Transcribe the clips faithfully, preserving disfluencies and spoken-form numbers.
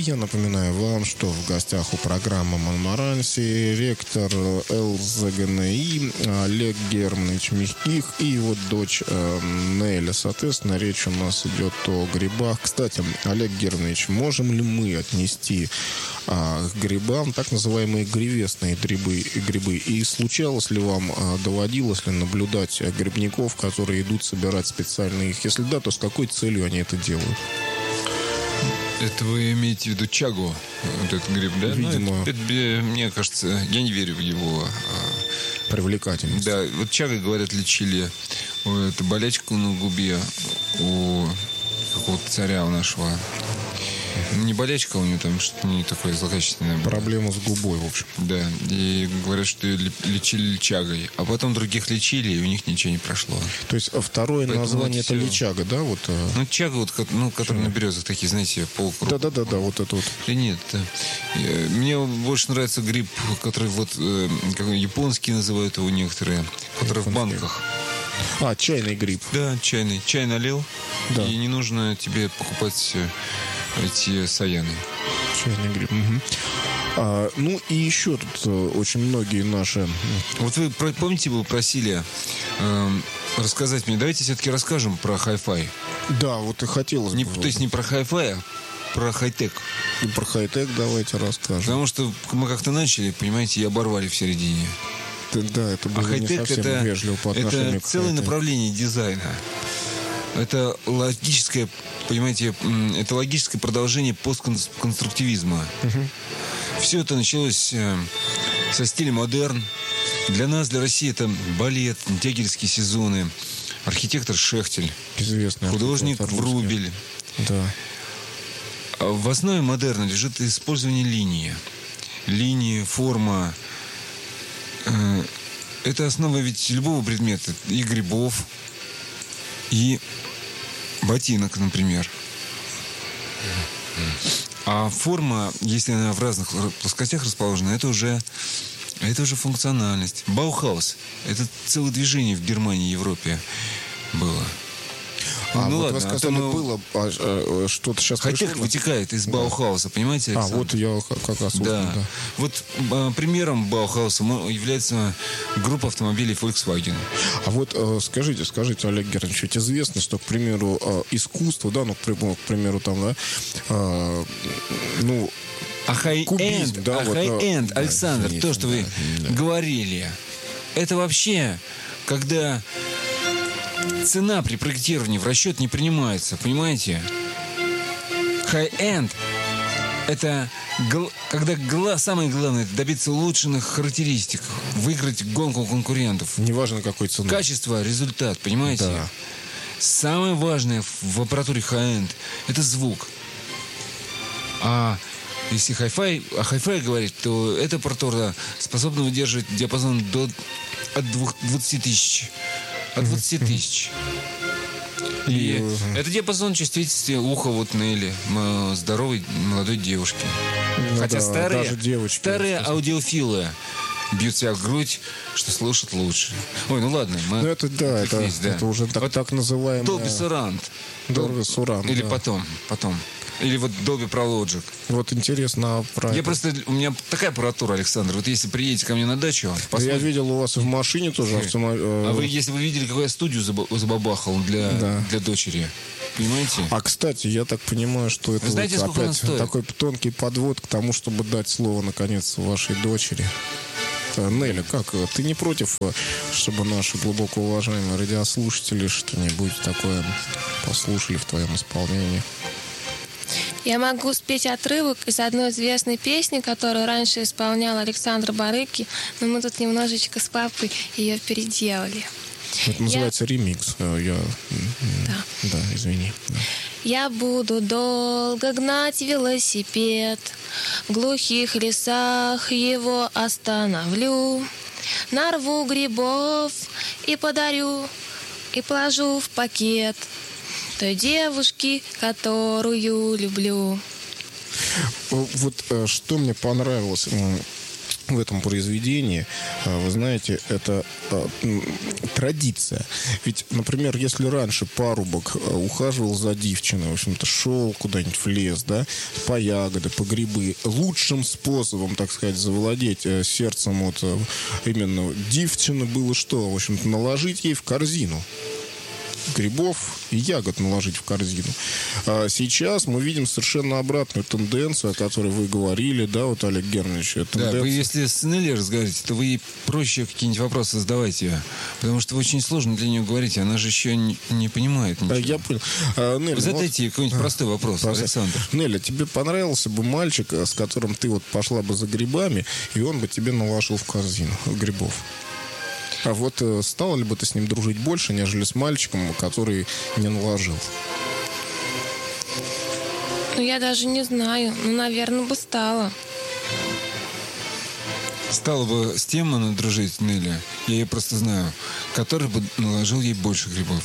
Я напоминаю вам, что в гостях у программы «Монмаранси» ректор ЛЗГНИ Олег Германович Мягких и его дочь э, Неля. Соответственно, речь у нас идет о грибах. Кстати, Олег Германович, можем ли мы отнести а, к грибам так называемые гривесные грибы, грибы? И случалось ли вам, а, доводилось ли наблюдать грибников, которые идут собирать специально их? Если да, то с какой целью они это делают? Это вы имеете в виду чагу, вот этот гриб, да? Видимо. Ну, это, это, мне кажется, я не верю в его а... привлекательность. Да, вот чагой, говорят, лечили эту болячку на губе у какого-то царя у нашего. Не болячка, у него там что-то не такое злокачественное было. Проблема с губой, в общем. Да, и говорят, что ее лечили чагой. А потом других лечили, и у них ничего не прошло. То есть второе Поэтому название это это все... лечага, да? Вот, ну, чага, вот, ну, который на березах такие, знаете, полукруг. Да-да-да, вот это вот. Да нет, да. Мне больше нравится гриб, который вот как японский называют его некоторые, который японский. В банках. А, чайный гриб. Да, чайный. Чай налил, да. И не нужно тебе покупать эти саяны. Чайный гриб. Угу. А, ну и еще тут очень многие наши... Вот вы помните, вы просили э, рассказать мне. Давайте все-таки расскажем про хай-фай. Да, вот и хотелось не, бы. То есть не про хай-фай, а про хай-тек. И про хай-тек давайте расскажем. Потому что мы как-то начали, понимаете, и оборвали в середине. Да, это было а не совсем это, вежливо по отношению это к целое хай-тек. Направление дизайна. Это логическое, понимаете, это логическое продолжение постконструктивизма. Угу. Все это началось со стиля модерн. Для нас, для России, это балет, тегельские сезоны, архитектор Шехтель, известный художник Врубель. Да. В основе модерна лежит использование линии. Линии, форма. Это основа ведь любого предмета. И грибов, и ботинок, например. А форма, если она в разных плоскостях расположена, это уже, это уже функциональность. Баухаус. Это целое движение в Германии и Европе было. А, ну вот ладно, вы сказали, а мы... было а, а, что-то сейчас Хай-тек пришло. вытекает из Баухауса, понимаете, Александр? А, вот я как раз... Да. да. Вот а, примером Баухауса является группа автомобилей Volkswagen. А вот а, скажите, скажите, Олег Германович, ведь известно, что, к примеру, а, искусство, да, ну, к примеру, там, да, а, ну... А хай-энд, да, а вот, хай-энд, да, Александр, да, то, что да, вы да. говорили, это вообще, когда... Цена при проектировании в расчет не принимается, понимаете? High-end – это гл- когда гла- самое главное – добиться улучшенных характеристик, выиграть гонку конкурентов. Неважно, какой ценой. Качество, результат, понимаете? Да. Самое важное в аппаратуре high-end – это звук. А если хай-фай, о хай-фай говорить, то эта аппаратура способна выдерживать диапазон до от двадцати тысяч. От двадцати тысяч. И uh-huh. это диапазон чувствительности уха вот Нелли, здоровой молодой девушки. Ну, Хотя да, старые, даже девочки, старые аудиофилы бьют себя в грудь, что слушать лучше. Ой, ну ладно. Мы... Ну это да, это, есть, да. это уже так, вот так называемый... Dolby Surround. Dolby Surround, Или да. потом, потом. Или вот Dolby Pro Logic. Вот интересно, а про Я это... просто... У меня такая аппаратура, Александр. Вот если приедете ко мне на дачу... Посмотрите. Я видел у вас и в машине тоже автомобиль. А вы, если вы видели, какую я студию забабахал для, да. для дочери... Понимаете? А, кстати, я так понимаю, что это знаете, вот опять такой тонкий подвод к тому, чтобы дать слово, наконец, вашей дочери. Неля, как? Ты не против, чтобы наши глубоко уважаемые радиослушатели что-нибудь такое послушали в твоем исполнении? Я могу спеть отрывок из одной известной песни, которую раньше исполнял Александр Барыки, но мы тут немножечко с папой ее переделали. Это называется я... ремикс. Я... Да. Да, извини. Да. Я буду долго гнать велосипед, в глухих лесах его остановлю, нарву грибов и подарю, и положу в пакет той девушки, которую люблю. Вот что мне понравилось в этом произведении, вы знаете, это традиция. Ведь, например, если раньше парубок ухаживал за девчиной, в общем-то, шел куда-нибудь в лес, да, по ягоды, по грибы, лучшим способом, так сказать, завладеть сердцем вот именно девчины было что? В общем-то, наложить ей в корзину грибов и ягод наложить в корзину. А сейчас мы видим совершенно обратную тенденцию, о которой вы говорили, да, вот, Олег Германович. Тенденция... Да, вы если с Нелли разговариваете, то вы ей проще какие-нибудь вопросы задавайте, потому что очень сложно для нее говорить, она же еще не, не понимает ничего. А, я понял. А, Нелли, вы задайте вот... какой-нибудь простой вопрос, Просто... Александр. Нелли, тебе понравился бы мальчик, с которым ты вот пошла бы за грибами, и он бы тебе наложил в корзину грибов? А вот э, стала ли бы ты с ним дружить больше, нежели с мальчиком, который не наложил? Ну, я даже не знаю. Ну, наверное, бы стала. Стала бы с тем она дружить, Нелли, я ее просто знаю, который бы наложил ей больше грибов.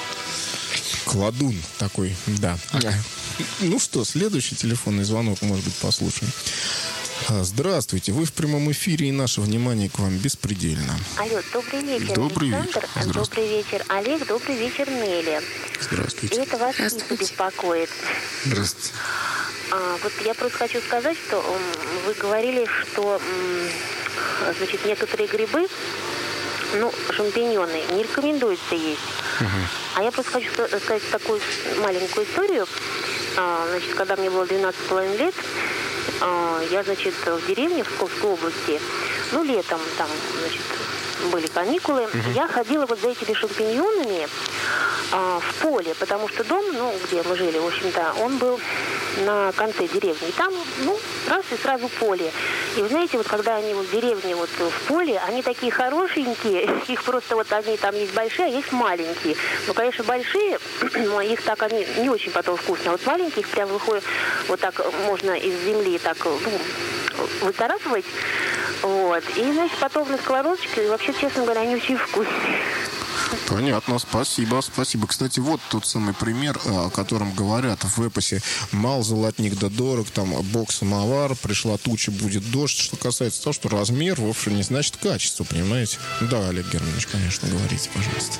Кладун такой, да. Ага. Ну что, следующий телефонный звонок, может быть, послушаем. Здравствуйте, вы в прямом эфире, и наше внимание к вам беспредельно. Алло, добрый вечер, добрый Александр. Вечер. Добрый вечер, Олег. Добрый вечер, Нелли. Здравствуйте. И это вас Киса беспокоит. Здравствуйте. А, вот я просто хочу сказать, что um, вы говорили, что um, значит, некоторые грибы, ну, шампиньоны, не рекомендуется есть. Угу. А я просто хочу сказать такую маленькую историю. А, значит, когда мне было двенадцать с половиной лет, я, значит, в деревне в Псковской области, ну, летом там, значит, были каникулы. Uh-huh. Я ходила вот за этими шампиньонами а, в поле, потому что дом, ну, где мы жили, в общем-то, он был на конце деревни. И там, ну, раз и сразу поле. И вы знаете, вот когда они вот в деревне, вот в поле, они такие хорошенькие, их просто вот они там есть большие, а есть маленькие. Ну, конечно, большие, их так они не очень потом вкусно. А вот маленькие, их прям выходят, вот так можно из земли так, ну, выцарапывать. Вот. И, значит, потом на сковородочке, вообще, честно говоря, они очень вкусные. Понятно, спасибо, спасибо. Кстати, вот тот самый пример, о котором говорят в эпосе «Мал золотник да дорог», там «Бог самовар», «Пришла туча, будет дождь». Что касается того, что размер, в общем, не значит качество, понимаете? Да, Олег Германович, конечно, говорите, пожалуйста.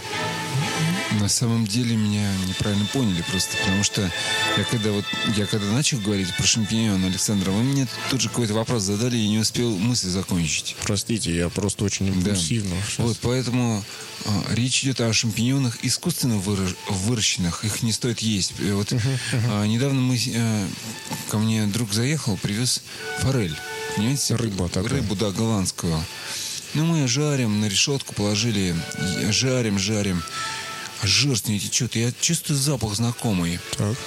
На самом деле меня неправильно поняли просто, потому что я когда вот я когда начал говорить про шампиньон, Александра, вы мне тут же какой-то вопрос задали и не успел мысль закончить. Простите, я просто очень импульсивно. Да. Вот, поэтому а, речь идет о шампиньонах искусственно выращ... выращенных, их не стоит есть. Вот uh-huh, uh-huh. А, недавно мы а, ко мне друг заехал, привез форель, понимаете? Рыба такая. Рыбу, да, голландскую. Ну, мы жарим, на решетку положили, жарим, жарим. Жир с ней течет. Я чувствую запах знакомый. Так.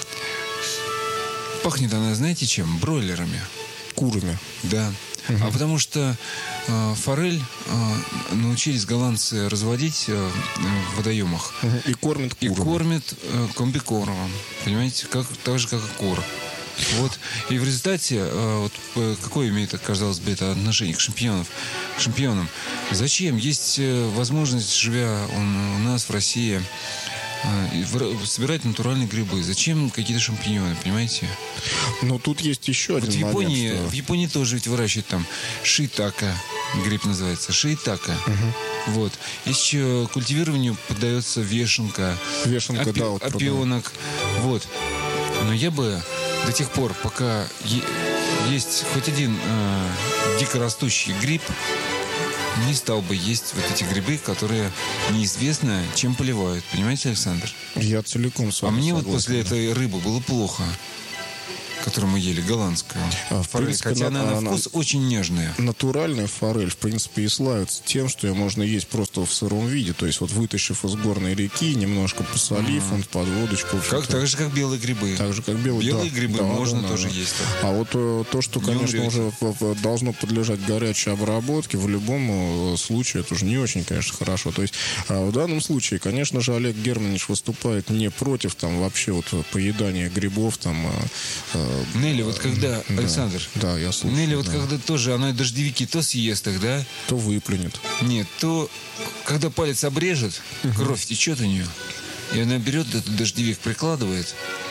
Пахнет она, знаете чем? Бройлерами. Курами. Да. Угу. А потому что э, форель э, научились голландцы разводить э, в водоемах. Угу. И кормят курами. И кормят э, комбикормом. Понимаете? Как, так же, как и кур. Вот. И в результате, э, вот, э, какое имеет, казалось бы, это отношение к шампиньонам? шампиньонам? Зачем? Есть э, возможность, живя он, у нас в России, э, в, собирать натуральные грибы. Зачем какие-то шампиньоны, понимаете? Но тут есть еще один вот в Японии, момент. Что... В Японии тоже ведь выращивают там шиитака, гриб называется, шиитака. Угу. Вот. Еще культивированию поддается вешенка. Вешенка, опи- да. Вот опионок. Вот. Но я бы до тех пор, пока е- есть хоть один э, дикорастущий гриб, не стал бы есть вот эти грибы, которые неизвестно чем поливают. Понимаете, Александр? Я целиком с вами А мне согласен, вот после да. этой рыбы было плохо, которую мы ели, голландскую. А, в форель, принципе, хотя на, она на она, вкус очень нежная. Натуральная форель, в принципе, и славится тем, что ее можно есть просто в сыром виде. То есть, вот вытащив из горной реки, немножко посолив, mm-hmm. он под водочку. Как, так же, как белые грибы. Так же, как белые. Белые да, грибы да, можно да, тоже да. есть. А вот э, то, что, не конечно, умрете. уже должно подлежать горячей обработке, в любом случае, это уже не очень, конечно, хорошо. То есть, а в данном случае, конечно же, Олег Германович выступает не против там вообще вот поедания грибов там. Э, Нелли, вот когда, да, Александр, да, я слушаю. Нелли, вот да. когда тоже, она дождевики то съест их, да? То выплюнет. Нет, то, когда палец обрежет, uh-huh. кровь течет у нее, и она берет этот дождевик, прикладывает,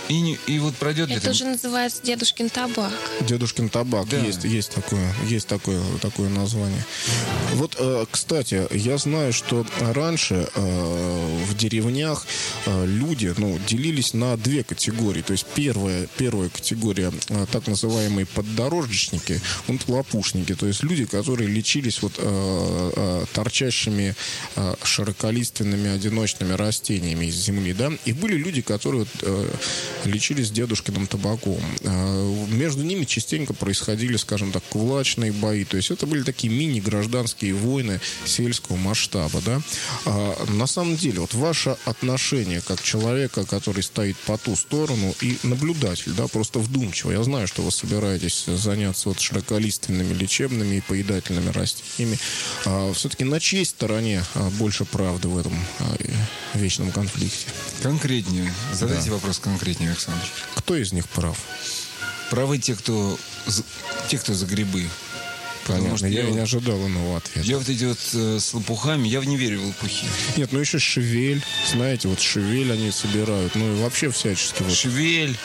И, не, и вот пройдет Это где-то... уже называется дедушкин табак. Дедушкин табак. Да. Есть, есть такое, есть такое, такое название. Вот, э, кстати, я знаю, что раньше э, в деревнях э, люди, ну, делились на две категории. То есть первая, первая категория, э, так называемые поддорожничники, вот лопушники. То есть люди, которые лечились вот э, э, торчащими э, широколиственными одиночными растениями из земли, да. И были люди, которые вот, э, лечились дедушкиным табаком. Между ними частенько происходили, скажем так, кулачные бои. То есть это были такие мини-гражданские войны сельского масштаба. Да? А на самом деле, вот ваше отношение как человека, который стоит по ту сторону, и наблюдатель, да, просто вдумчиво. Я знаю, что вы собираетесь заняться вот широколиственными лечебными и поедательными растениями. А все-таки на чьей стороне больше правды в этом вечном конфликте? Конкретнее. Задайте Да. вопрос конкретнее, Александр. Кто из них прав? Правы те, кто, за- те, кто за грибы. Потому Понятно, что я, я, не вот- ожидал иного ответа. я вот эти вот э, с лопухами, я в не верю в лопухи. Нет, ну еще шевель. Знаете, вот шевель они собирают. Ну и вообще всячески. Вот, Шевель.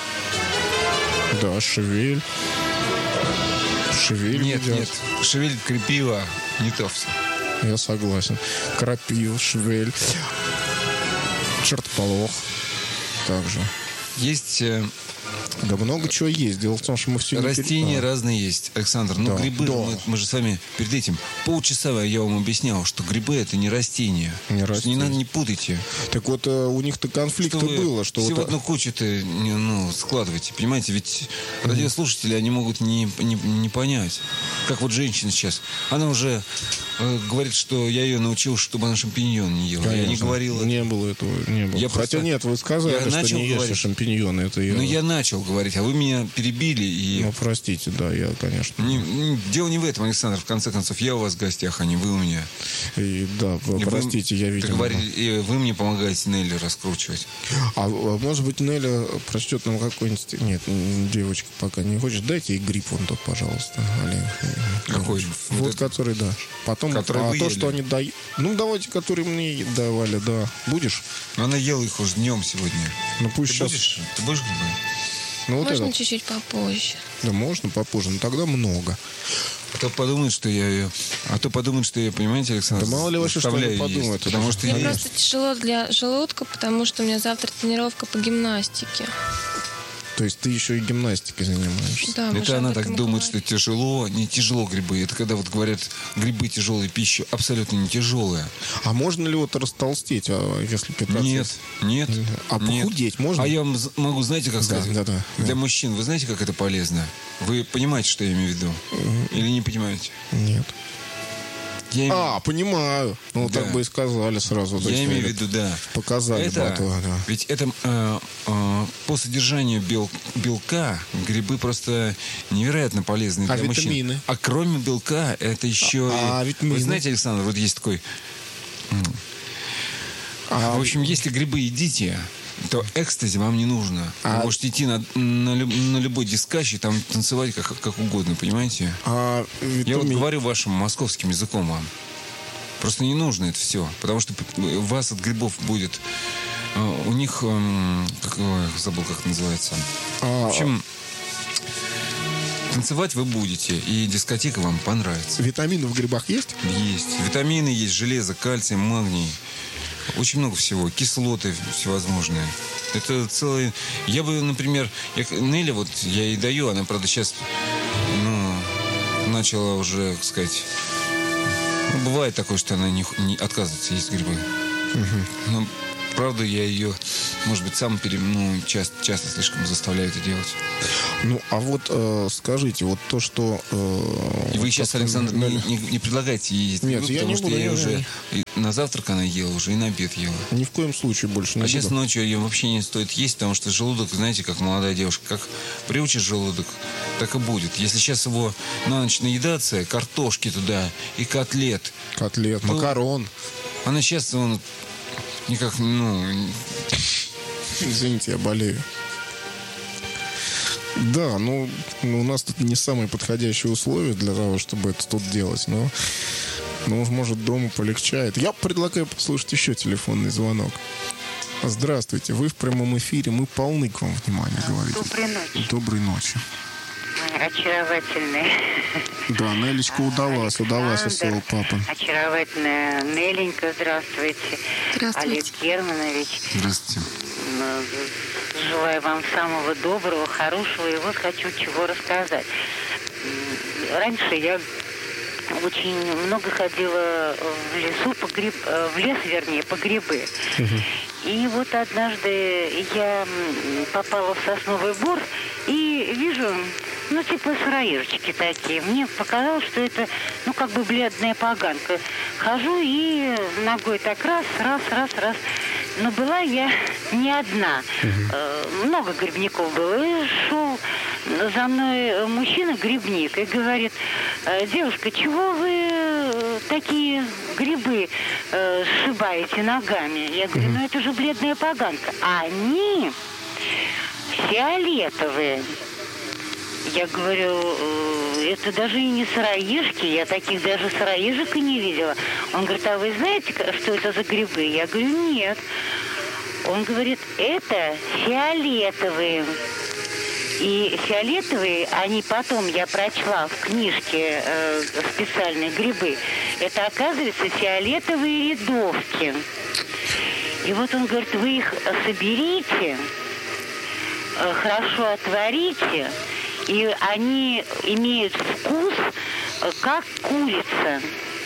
да, шевель. Шевель Нет, едят. нет. Шевель, крапива, не то все. Я согласен. Крапива, шевель. Чертополох. Также. Есть э, Да много чего есть. Дело в том, что мы все растения разные есть, Александр. Ну, Да, грибы, да. Мы, мы же с вами перед этим полчаса я вам объяснял, что грибы это не растения. Не Что растения. Не надо, не путайте. Так вот, э, у них-то конфликт Что вы было, что все в вот... одну кучу-то не, ну, складываете, понимаете? Ведь радиослушатели, они могут не, не, не понять. Как вот женщина сейчас. Она уже э, говорит, что я ее научил, чтобы она шампиньон не ела. Я не Конечно. говорила. Не было этого, не было. Я Хотя просто- нет, вы сказали, я что начал не ешьте говорить. шампиньоны. Это я... Ну, я начал говорить, а вы меня перебили. И... Ну, простите, да, я, конечно. Не- не- дело не в этом, Александр. В конце концов, я у вас в гостях, а не вы у меня. И, да, И вы- простите, я Ты видел. говорили, и вы мне помогаете Нелли раскручивать. А, а может быть, Неля прочтет нам какой-нибудь... Нет, м, девочка пока не хочет. Дайте ей гриб вон тот, пожалуйста, Олег. Какой? Вот, Вот это- который, да. Потом, Который а вы то, ели? что они дают... Ну, давайте, который мне давали, да. Будешь? Она ела их уже днем сегодня. Ну, пусть Ты сейчас... будешь? Ты будешь грибы? Ну, вот Можно этот. чуть-чуть попозже. Да, можно попозже, но тогда много. А то подумают, что я ее... А то подумают, что я, понимаете, Александр, Да мало ли вообще, что заставляю они есть. подумают. Потому что Мне я... просто тяжело для желудка, потому что у меня завтра тренировка по гимнастике. То есть ты еще и гимнастикой занимаешься. Да, мы же Это она об так этом думает, что говорим. тяжело. Не тяжело грибы. Это когда вот говорят, грибы тяжелая пища. Абсолютно не тяжелая. А можно ли вот растолстеть, а, если питаться? Нет, нет. А нет. похудеть можно? А я вам з- могу, знаете, как Да, сказать? да, да, Для да. мужчин, вы знаете, как это полезно? Вы понимаете, что я имею в виду? Или не понимаете? Нет. Я, им- А, понимаю. Ну, Да. так бы и сказали сразу. То я есть, имею в э, виду, да. Показали бы, Это, а то, да. ведь это э, э, по содержанию бел- белка грибы просто невероятно полезны А для мужчин. витамины? А кроме белка это еще... А- а и- витамины? Вы знаете, Александр, вот есть такой... А, В общем, если грибы едите, то экстази вам не нужно. А- Вы можете идти на, на, люб- на любой дискач и там танцевать как, как угодно, понимаете? а Я вот витамин- говорю вашим московским языком вам. Просто не нужно это все. Потому что у вас от грибов будет... э, У них... эм, Как, ой, забыл, как это называется. А, В общем, танцевать вы будете. И дискотека вам понравится. Витамины в грибах есть? Есть. Витамины есть, железо, кальций, магний. Очень много всего. Кислоты всевозможные. Это целый... Я бы, например... Я... Нелли, вот я ей даю, она, правда, сейчас... Ну, начала уже, так сказать... Ну, бывает такое, что она не, не отказывается есть грибы. Но, правда, я ее, может быть, сам пере, ну, часто, часто слишком заставляю это делать. Ну, а вот э, скажите, вот то, что... э, И вы сейчас, просто- Александр, не, не, не предлагаете ей есть Нет, грибы, я потому не что буду, я я- уже и на завтрак она ела уже, и на обед ела. Ни в коем случае больше не А сейчас буду. ночью ее вообще не стоит есть, потому что желудок, знаете, как молодая девушка, как приучишь желудок, так и будет. Если сейчас его на ночь наедаться, картошки туда и котлет, Котлет, Ну, макарон. она сейчас он никак, ну, Извините, я болею. Да, ну, ну, у нас тут не самые подходящие условия для того, чтобы это тут делать, но, ну, может, дома полегчает. Я предлагаю послушать еще телефонный звонок. Здравствуйте, вы в прямом эфире, мы полны к вам внимания, говорите. Доброй ночи. Доброй ночи. Очаровательная. Да, Нелечка удалась, удалась у своего папы. Очаровательная Неленька, здравствуйте. Здравствуйте. Олег Германович. Здравствуйте. Желаю вам самого доброго, хорошего. И вот хочу чего рассказать. Раньше я очень много ходила в лесу, по гриб... в лес, вернее, по грибы. Uh-huh. И вот однажды я попала в сосновый бор и вижу, ну, типа сыроежечки такие. Мне показалось, что это, ну, как бы бледная поганка. Хожу и ногой так раз, раз, раз, раз. Но была я не одна. Uh-huh. Много грибников было. И шел за мной мужчина-грибник и говорит: девушка, чего вы такие грибы э, сшибаете ногами? Я говорю, ну это же бледная поганка. А они фиолетовые. Я говорю, это даже и не сыроежки, я таких даже сыроежек и не видела. Он говорит, а вы знаете, что это за грибы? Я говорю, нет. Он говорит, это фиолетовые. И фиолетовые, они потом, я прочла в книжке э, специальные грибы, это, оказывается, фиолетовые рядовки. И вот он говорит, вы их соберите, э, хорошо отварите, и они имеют вкус, э, как курица.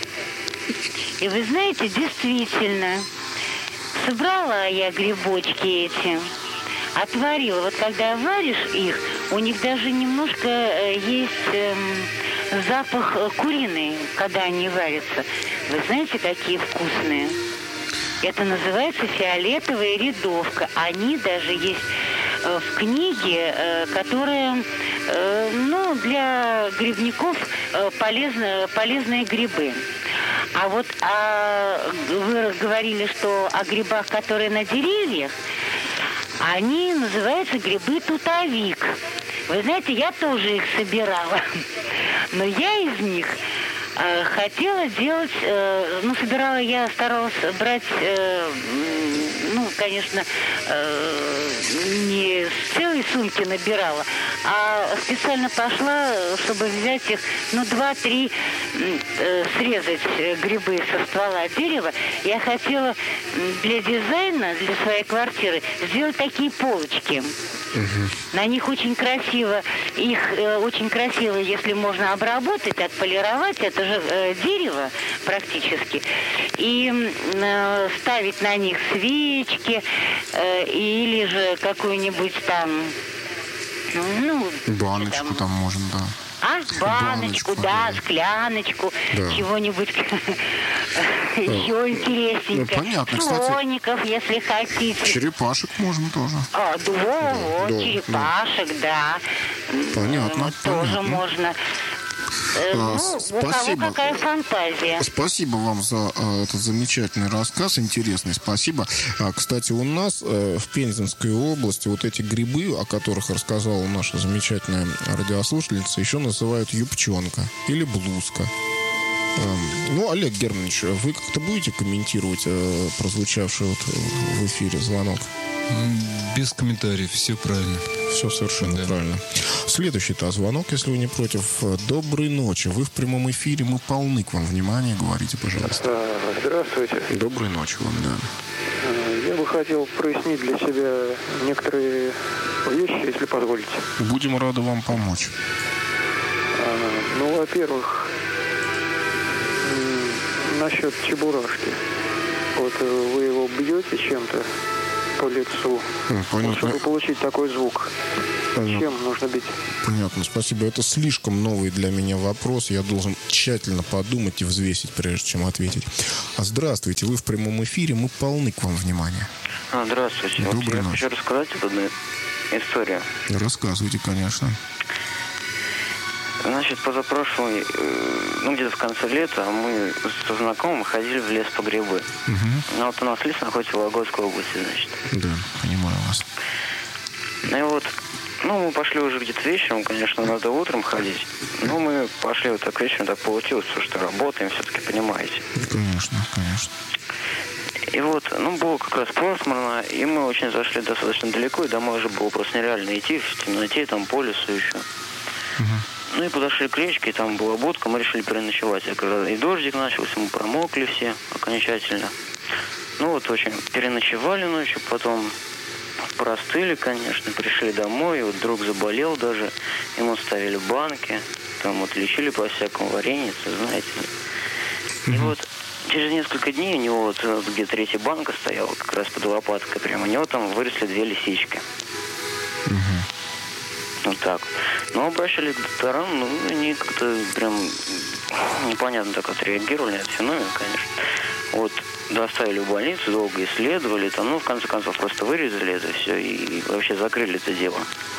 И вы знаете, действительно, собрала я грибочки эти, отварила. Вот когда варишь их, у них даже немножко э, есть э, запах э, куриный, когда они варятся. Вы знаете, какие вкусные? Это называется фиолетовая рядовка. Они даже есть э, в книге, э, которая, э, ну, для грибников э, полезны, полезные грибы. А вот а, вы говорили, что о грибах, которые на деревьях, они называются грибы тутовик. Вы знаете, я тоже их собирала. Но я из них э, хотела делать... Э, ну, собирала я, старалась брать... Э, ну, конечно, э, не с целой сумки набирала, а специально пошла, чтобы взять их, ну, два-три, э, срезать грибы со ствола дерева. Я хотела для дизайна, для своей квартиры сделать такие полочки. Угу. На них очень красиво, их э, очень красиво, если можно обработать, отполировать, это же э, дерево практически, и э, ставить на них свечки э, или же какую-нибудь там, ну, баночку там, там можно, да. А, баночку, баночку да, да, скляночку, да. Чего-нибудь еще интересненькое. Ну, понятно, слоников, кстати, если хотите. Черепашек можно тоже. А, да, да, вот, да, черепашек, да. Понятно, вот, тоже понятно. можно. А, ну, спасибо. У кого какая фантазия. Спасибо вам за а, этот замечательный рассказ, интересный, спасибо. А, кстати, у нас а, в Пензенской области вот эти грибы, о которых рассказала наша замечательная радиослушательница, еще называют юбчонка или блузка. А, ну, Олег Германович, вы как-то будете комментировать а, прозвучавший вот в эфире звонок? Без комментариев, все правильно. Все совершенно да. правильно. Следующий-то звонок, если вы не против. Доброй ночи. Вы в прямом эфире, мы полны к вам внимания. Говорите, пожалуйста. Здравствуйте. Доброй ночи вам, да. Я бы хотел прояснить для себя некоторые вещи, если позволите. Будем рады вам помочь. Ну, во-первых, насчет чебурашки. Вот вы его бьете чем-то по лицу, понятно. Чтобы получить такой звук. Понятно. Чем нужно бить? Понятно, спасибо. Это слишком новый для меня вопрос. Я должен тщательно подумать и взвесить, прежде чем ответить. А здравствуйте, вы в прямом эфире, мы полны к вам внимания. А, здравствуйте. Вот я хочу рассказать одну историю. Рассказывайте, конечно. Значит, позапрошлый, ну, где-то в конце лета мы со знакомым ходили в лес по грибы. Угу. Ну, вот у нас лес находится в Вологодской области, значит. Да, понимаю вас. Ну, и вот, ну, мы пошли уже где-то вечером, конечно, надо утром ходить. Но мы пошли вот так вечером, так получилось, что работаем, все-таки, понимаете. Конечно, конечно. И вот, ну, было как раз пасмурно, и мы очень зашли достаточно далеко, и домой уже было просто нереально идти в темноте, там по лесу еще. Угу. Ну и подошли к речке, и там была будка, мы решили переночевать. И когда и дождик начался, мы промокли все окончательно. Ну вот, в общем, переночевали ночью, потом простыли, конечно, пришли домой, и вот друг заболел даже, ему ставили банки, там вот лечили по всякому, варенице, знаете. И вот через несколько дней у него вот где третья банка стояла, как раз под лопаткой, прямо у него там выросли две лисички. Вот так. Но обращались к докторам, ну, они как-то прям непонятно так отреагировали на этот феномен, конечно. Вот, доставили в больницу, долго исследовали, там, ну, в конце концов, просто вырезали это все и вообще закрыли это дело.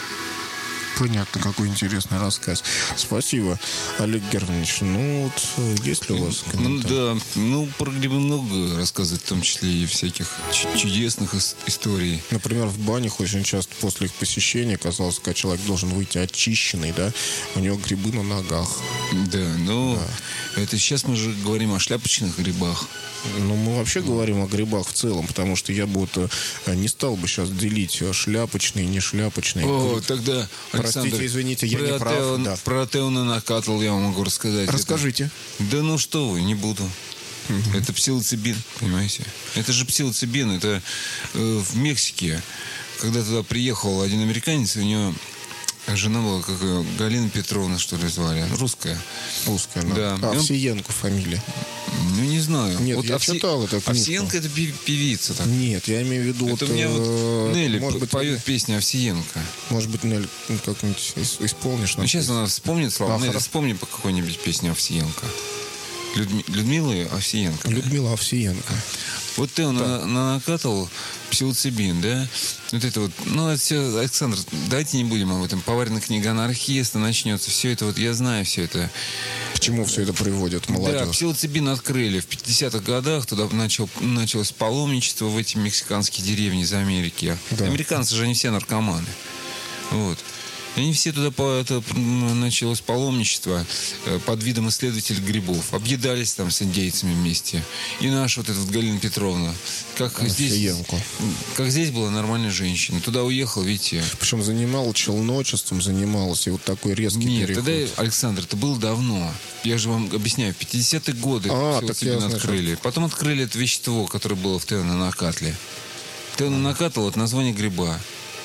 Понятно, какой интересный рассказ. Спасибо, Олег Германович. Ну, вот, есть ли у вас комментарий? Ну, да, ну, про грибы много рассказывать, в том числе и всяких чудесных ис- историй. Например, в банях очень часто после их посещения казалось, когда человек должен выйти очищенный, да, у него грибы на ногах. Да, но Да. это сейчас мы же говорим о шляпочных грибах. Ну, мы вообще говорим о грибах в целом, потому что я бы вот э, не стал бы сейчас делить шляпочные, не шляпочные. О, тогда, Александр, Простите, извините, я про не прав. Теон- Да. Про Теона накатал, я вам могу рассказать. Расскажите. Это. Да ну что вы, не буду. Угу. Это псилоцибин, понимаете? Это же псилоцибин, это э, в Мексике. Когда туда приехал один американец, у него жена была, как ее, Галина Петровна, что ли, звали, русская. Русская, да. Да. А, И он- Овсиенко фамилия. Ну, не знаю. Нет, вот я Овси- читал эту книжку. Овсиенко — это пи- певица. Так. Нет, я имею в виду... Это вот, у меня вот э, Нелли может быть, поет песню Овсиенко. Может быть, Нелли, ну, как-нибудь ис- исполнишь? Ну, нам сейчас песню? она вспомнит слова. А, Нелли, хорошо. вспомни по какой-нибудь песне Овсиенко. Людми- Людмила Овсиенко. да? Людмила Овсиенко. Вот ты он на- на- накатал псилоцибин, да? Вот это вот, ну, это все, Александр, давайте не будем об этом. Поваренная книга анархиста начнется. Все это вот, я знаю все это. К чему все это приводит Да, молодежь? псилоцибин открыли в пятидесятых годах. Туда начал, началось паломничество в эти мексиканские деревни из Америки. Да. Американцы же, они все наркоманы. Вот. И они все туда по, это, м, началось паломничество э, под видом исследователей грибов. Объедались там с индейцами вместе. И наша вот эта вот Галина Петровна. Как здесь, Овсиенко. как здесь была нормальная женщина. Туда уехал, видите. Причем занималась челночеством, занималась, и вот такой резкий Нет, переход. тогда, Александр, это было давно. Я же вам объясняю, в пятидесятые годы А, всё так себе я знаю, открыли. Потом открыли это вещество, которое было в теононакатле. Теононакатл — это название гриба.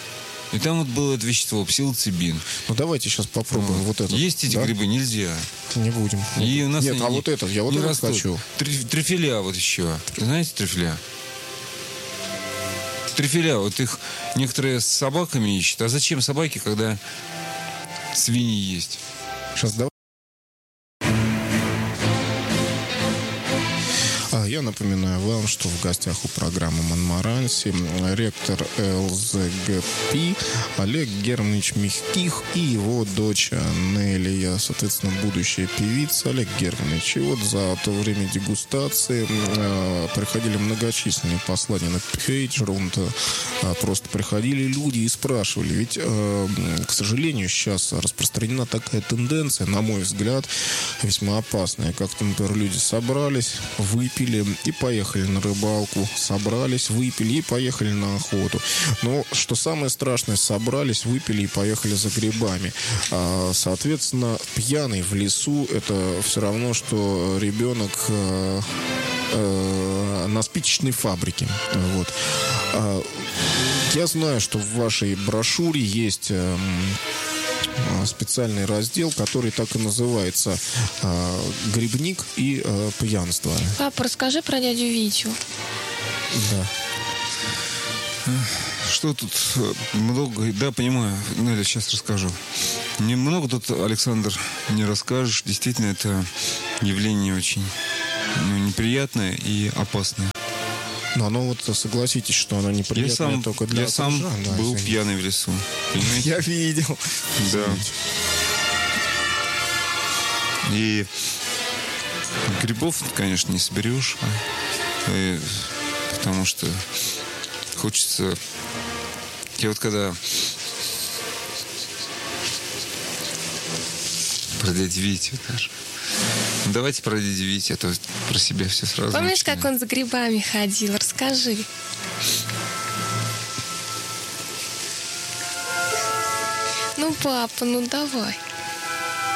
И там вот было это вещество, псилоцибин. Ну, давайте сейчас попробуем вот это. Есть эти да? грибы? Нельзя. Не будем. И у нас Нет, они а не- вот этот, я вот не этот растут. хочу. Трю- Трюфеля вот еще. Знаете трюфеля? Трюфеля, вот их некоторые с собаками ищут. А зачем собаки, когда свиньи есть? Сейчас давай. А я напоминаю вам, что в гостях у программы «Монмаранси» ректор эл зэ гэ пэ Олег Германович Мягких и его дочь Нелли. Я, соответственно, будущая певица Олег Германович. И вот за то время дегустации э, приходили многочисленные послания на пейджер. Э, просто приходили люди и спрашивали. Ведь, э, к сожалению, сейчас распространена такая тенденция, на мой взгляд, весьма опасная. Как-то, например, люди собрались, выпили и поехали на рыбалку, собрались, выпили и поехали на охоту. Но, что самое страшное, собрались, выпили и поехали за грибами. А, соответственно, пьяный в лесу — это все равно, что ребенок э, э, на спичечной фабрике. Вот. А, я знаю, что в вашей брошюре есть э, специальный раздел, который так и называется э, «Грибник и э, пьянство». Папа, расскажи про дядю Витю. Да. Что тут э, много... Да, понимаю. Неля, сейчас расскажу. Немного тут, Александр, не расскажешь. Действительно, это явление очень, ну, неприятное и опасное. Но оно вот, согласитесь, что оно неприятное Я сам, только для я сам окружан, да, был извините. пьяный в лесу. Понимаете? Я видел. Да. И грибов, конечно, не соберешь. И потому что хочется... Я вот когда про дядю Витю даже. Ну, давайте про дядю Витю, а то про себя все сразу. Помнишь, начинаем. как он за грибами ходил? Рас- скажи. Ну, папа, ну давай.